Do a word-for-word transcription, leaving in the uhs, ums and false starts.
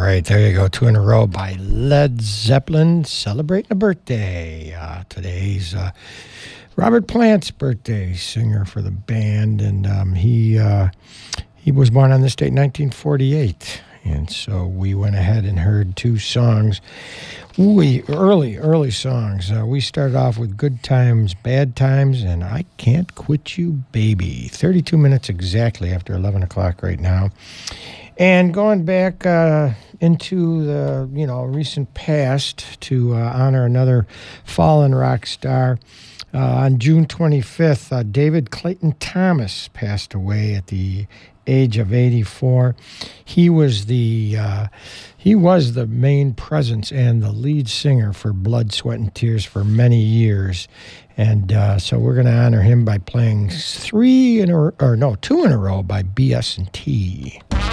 right, there you go. Two in a row by Led Zeppelin, celebrating a birthday. Uh, today's uh, Robert Plant's birthday, singer for the band, and um, he uh, he was born on this date, nineteen forty-eight. And so we went ahead and heard two songs, we early, early songs. Uh, we started off with Good Times, Bad Times, and I Can't Quit You, Baby. thirty-two minutes exactly after eleven o'clock right now. And going back uh, into the, you know, recent past to uh, honor another fallen rock star, uh, on June twenty-fifth, uh, David Clayton Thomas passed away at the age of eighty-four. He was the uh, he was the main presence and the lead singer for Blood, Sweat, and Tears for many years. And uh, so we're going to honor him by playing three in a or no two in a row by B S and T.